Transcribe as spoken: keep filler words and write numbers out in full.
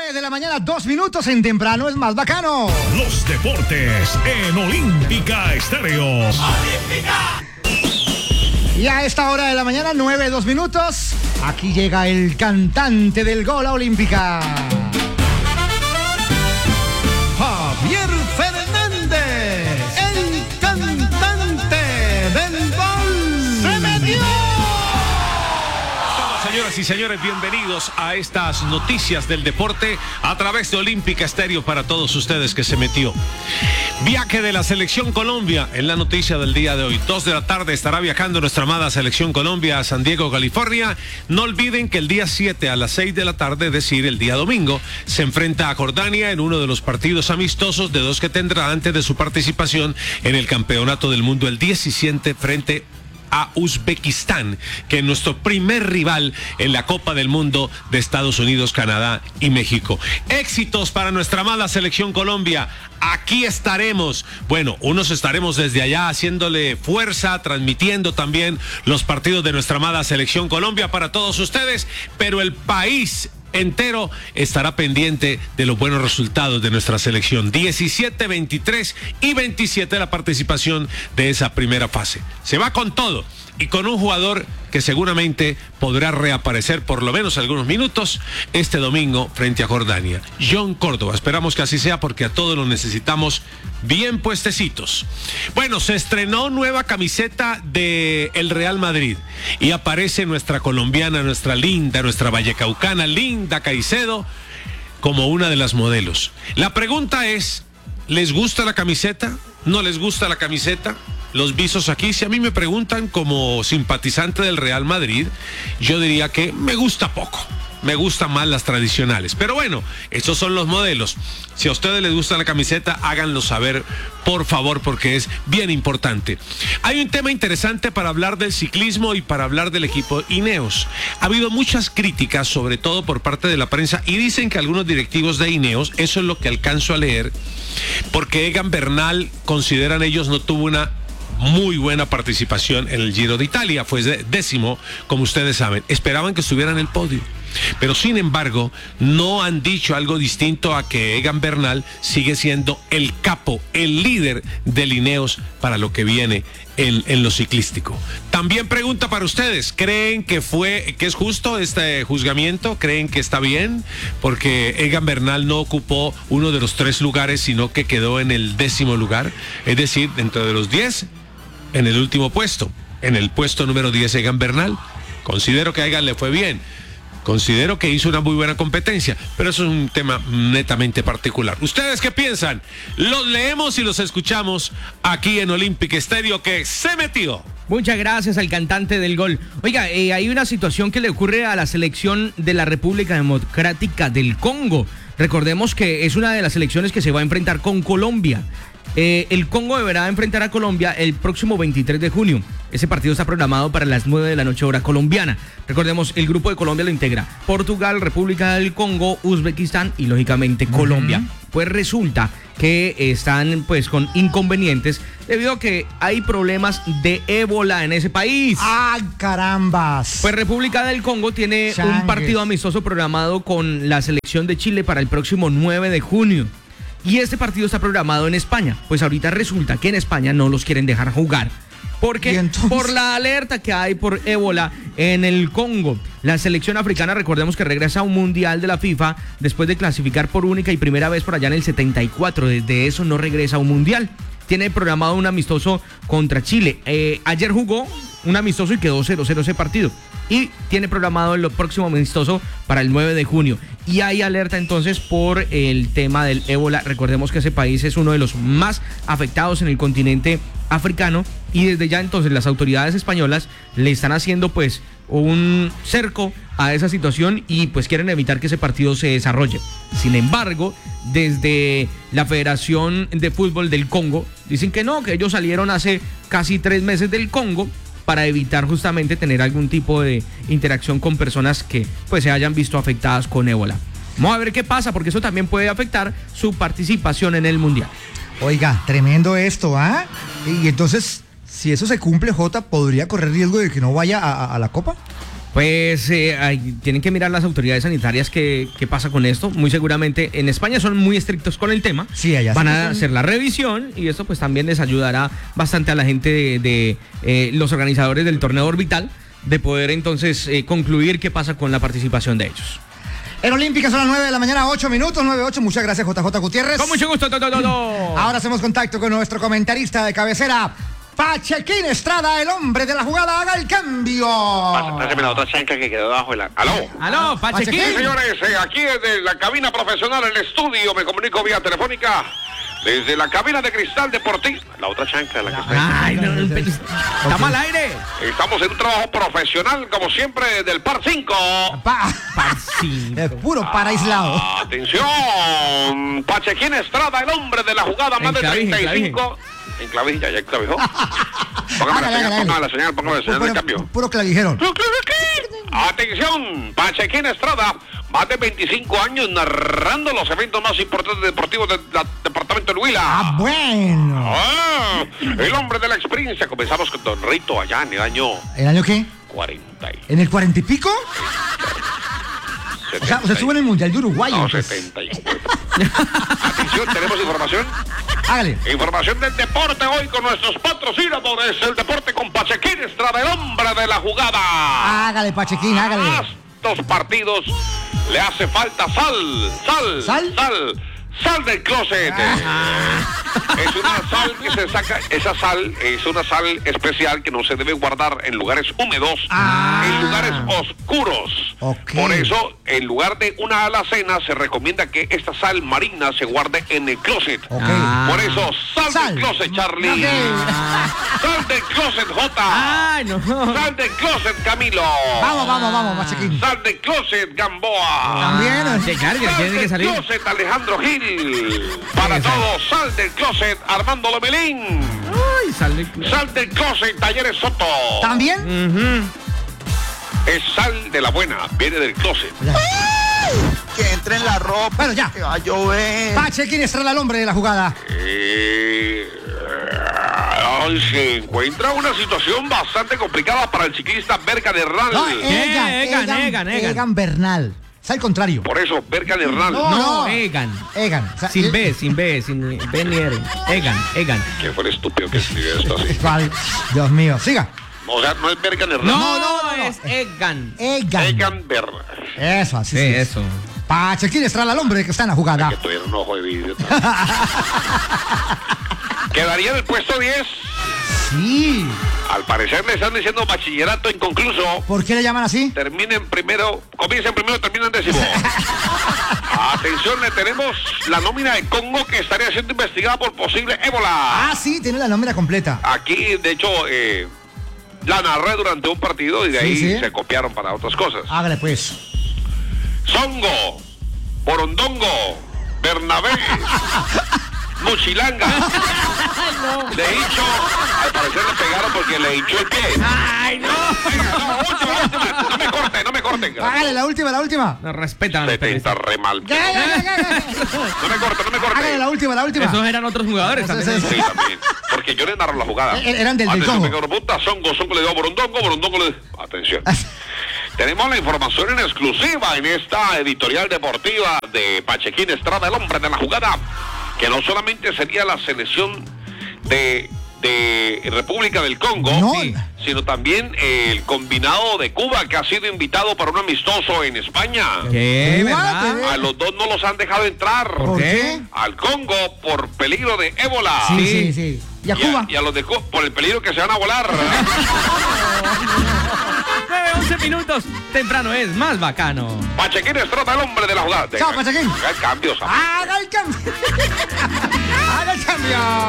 nueve de la mañana, dos minutos en Temprano es más bacano. Los deportes en Olímpica Estéreo. ¡Olímpica! Y a esta hora de la mañana, nueve, dos minutos, aquí llega el cantante del gol a Olímpica. Javier Fernández, el cantante del gol. ¡Se metió! Señoras y señores, bienvenidos a estas noticias del deporte a través de Olímpica Estéreo para todos ustedes que se metió. Viaje de la Selección Colombia en la noticia del día de hoy. Dos de la tarde estará viajando nuestra amada Selección Colombia a San Diego, California. No olviden que el día siete a las seis de la tarde, es decir, el día domingo, se enfrenta a Jordania en uno de los partidos amistosos de dos que tendrá antes de su participación en el Campeonato del Mundo el diecisiete frente a Uzbekistán, que es nuestro primer rival en la Copa del Mundo de Estados Unidos, Canadá y México. Éxitos para nuestra amada Selección Colombia. Aquí estaremos. Bueno, unos estaremos desde allá haciéndole fuerza, transmitiendo también los partidos de nuestra amada Selección Colombia para todos ustedes, pero el país entero estará pendiente de los buenos resultados de nuestra selección. diecisiete, veintitrés y veintisiete la participación de esa primera fase. Se va con todo y con un jugador que seguramente podrá reaparecer por lo menos algunos minutos este domingo frente a Jordania. John Córdoba, esperamos que así sea porque a todos los necesitamos bien puestecitos. Bueno, se estrenó nueva camiseta de el Real Madrid y aparece nuestra colombiana, nuestra linda, nuestra vallecaucana, Linda Caicedo, como una de las modelos. La pregunta es, ¿les gusta la camiseta? ¿No les gusta la camiseta? Los visos aquí, si a mí me preguntan como simpatizante del Real Madrid, yo diría que me gusta poco. Me gustan más las tradicionales. Pero bueno, esos son los modelos. Si a ustedes les gusta la camiseta, háganlo saber, por favor, porque es bien importante. Hay un tema interesante para hablar del ciclismo y para hablar del equipo Ineos. Ha habido muchas críticas, sobre todo por parte de la prensa, y dicen que algunos directivos de Ineos, eso es lo que alcanzo a leer, porque Egan Bernal, consideran ellos, no tuvo una muy buena participación en el Giro de Italia, fue décimo, como ustedes saben. Esperaban que estuviera en el podio, pero sin embargo no han dicho algo distinto a que Egan Bernal sigue siendo el capo, el líder del Ineos para lo que viene en, en lo ciclístico. También pregunta para ustedes, ¿creen que fue, que es justo este juzgamiento? ¿Creen que está bien? Porque Egan Bernal no ocupó uno de los tres lugares, sino que quedó en el décimo lugar, es decir, dentro de los diez, en el último puesto, en el puesto número diez, Egan Bernal. Considero que a Egan le fue bien. Considero que hizo una muy buena competencia, pero eso es un tema netamente particular. ¿Ustedes qué piensan? Los leemos y los escuchamos aquí en Olímpica Estéreo, que se metió. Muchas gracias al cantante del gol. Oiga, eh, hay una situación que le ocurre a la selección de la República Democrática del Congo. Recordemos que es una de las selecciones que se va a enfrentar con Colombia. Eh, el Congo deberá enfrentar a Colombia el próximo veintitrés de junio. Ese partido está programado para las nueve de la noche hora colombiana. Recordemos, el grupo de Colombia lo integra Portugal, República del Congo, Uzbekistán y lógicamente Colombia. Uh-huh. Pues resulta que están pues con inconvenientes debido a que hay problemas de ébola en ese país. ¡Ah, carambas! Pues República del Congo tiene Changues. un partido amistoso programado con la selección de Chile para el próximo nueve de junio. Y este partido está programado en España. Pues ahorita resulta que en España no los quieren dejar jugar. Porque entonces, por la alerta que hay por ébola en el Congo. La selección africana, recordemos que regresa a un mundial de la FIFA después de clasificar por única y primera vez por allá en el setenta y cuatro. Desde eso no regresa a un mundial. Tiene programado un amistoso contra Chile. Eh, ayer jugó un amistoso y quedó cero cero ese partido. Y tiene programado el próximo amistoso para el nueve de junio. Y hay alerta entonces por el tema del ébola. Recordemos que ese país es uno de los más afectados en el continente africano. Y desde ya entonces las autoridades españolas le están haciendo pues un cerco a esa situación y pues quieren evitar que ese partido se desarrolle. Sin embargo, desde la Federación de Fútbol del Congo dicen que no, que ellos salieron hace casi tres meses del Congo para evitar justamente tener algún tipo de interacción con personas que pues se hayan visto afectadas con ébola. Vamos a ver qué pasa, porque eso también puede afectar su participación en el Mundial. Oiga, tremendo esto, ¿ah? ¿eh? Y entonces, si eso se cumple, Jota, ¿podría correr riesgo de que no vaya a, a, a la Copa? Pues eh, hay, tienen que mirar las autoridades sanitarias qué, qué pasa con esto. Muy seguramente en España son muy estrictos con el tema. Sí, allá Van sí a son... hacer la revisión y esto pues también les ayudará bastante a la gente de, de eh, los organizadores del torneo orbital de poder entonces eh, concluir qué pasa con la participación de ellos. En Olímpica son las nueve de la mañana, ocho minutos, nueve ocho. Muchas gracias, J J Gutiérrez. Con mucho gusto. To, to, to, to. Ahora hacemos contacto con nuestro comentarista de cabecera, Pachequín Estrada, el hombre de la jugada. Haga el cambio. Pásame la otra chanca que quedó debajo de la... ¡Aló! Aló, Pachequín. Pachequín. Señores, eh, aquí desde la cabina profesional, el estudio, me comunico vía telefónica. Desde la cabina de Cristal Deportivo. La otra chanca, la que está ahí. Ay, no, no, está mal aire. Estamos en un trabajo profesional, como siempre, del par cinco. Pa... Par cinco. Es puro para aislado. Atención, Pachequín Estrada, el hombre de la jugada, más de Enclavije, treinta y cinco. En clavija, ya enclavijó. Póngame la Hágale, señal, hágale. póngame la señal, póngame la señal de Puro, cambio. puro clavijero. Atención, Pachequín Estrada, más de veinticinco años narrando los eventos más importantes deportivos del departamento de Huila. Ah, bueno. Ah, el hombre de la experiencia. Comenzamos con Don Rito allá en el año ¿El año qué? cuarenta. Y ¿En el cuarenta y pico? O sea, setenta usted estuvo en el Mundial de Uruguay. No, pues. setenta y cuatro. Atención, tenemos información. Hágale. Información del deporte hoy con nuestros patrocinadores. El deporte con Pachequín Estrada, el hombre de la jugada. Hágale, Pachequín, hágale. A estos partidos le hace falta sal, sal, ¿Sal? sal, sal del closet. Es una sal que se saca, esa sal es una sal especial que no se debe guardar en lugares húmedos, Ah. en lugares oscuros. Ok. Por eso, en lugar de una alacena, se recomienda que esta sal marina se guarde en el closet. Ok. Ah. Por eso, sal, Sal. del closet, Charlie. Ok. Sal del closet, Jota. Ay, no. Sal del closet, Camilo. Vamos, vamos, vamos, Pachequín. Sal del closet, Gamboa. También. Sí, claro, que Sal tiene que del salir. closet, Alejandro Gil. Para Exacto. todos, sal del closet, Armando Lomelín. Ay, sale. Sal del closet, Talleres Soto. ¿También? Ujú. Es sal de la buena, viene del closet. Ya. Que entre en la ropa. Bueno, ya. Que va a llover. Pachequín Estrada, el hombre de la jugada. Eh, ay, se encuentra una situación bastante complicada para el ciclista Berkan Hernal. No, Egan, Egan, Egan, Egan, Egan. Egan Bernal. Es al contrario. Por eso, Berkan Hernal. No. No, Egan. Egan. O sea, Sin él- B, sin B, sin B ni R. Egan, Egan. ¿Quién fue el estúpido que escribió esto así? Vale. Dios mío. Siga. O sea, no es Berkan Hernal. No, no, no, no, no. es Egan. Egan. Egan Bernal. Eso, así Sí, sí. eso. Pachequín Estrada, el hombre que está en la jugada. Que tuviera un ojo de vidrio. Quedaría en el puesto diez. Sí. Al parecer le están diciendo bachillerato inconcluso. ¿Por qué le llaman así? Terminen primero, comiencen primero, terminen décimo. Atención, le tenemos la nómina de Congo que estaría siendo investigada por posible ébola. Ah, sí, tiene la nómina completa. Aquí, de hecho, eh, la narré durante un partido y de Sí, ahí sí. se copiaron para otras cosas. Hágale, pues. Songo, Borondongo, Bernabé, Mochilanga. De hecho, al parecer le pegaron porque le hinchó el pie. Ay, no. Venga, no, última, última. No me corten, no me corten. Hágale, la última, la última. No respetan. setenta re mal. Ya, ya, ya, ya, ya. No me corten, no me Hágale, corten. la última, la última. Esos eran otros jugadores Eso, también. eso, Sí, también. Porque yo le narro la jugada. Eh, eran del- del Atención, Congo. pequeño punta, Songo, Songo le dio a Borondongo, Borondongo le... Atención. Tenemos la información en exclusiva en esta editorial deportiva de Pachequín Estrada, el hombre de la jugada, que no solamente sería la selección de, de República del Congo, No. sí, sino también el combinado de Cuba, que ha sido invitado para un amistoso en España. ¿Qué? What? ¿Verdad? A los dos no los han dejado entrar. ¿Por qué? qué? Al Congo por peligro de ébola. Sí, Sí. sí, sí. ¿Y a Y Cuba? y a los de Cuba por el peligro que se van a volar. nueve, once minutos. Temprano es más bacano. Pachequín Estrada, el hombre de la jugada. Chao, Pachequín. Haga cambios. amigo. Haga el cambio. Haga el cambio.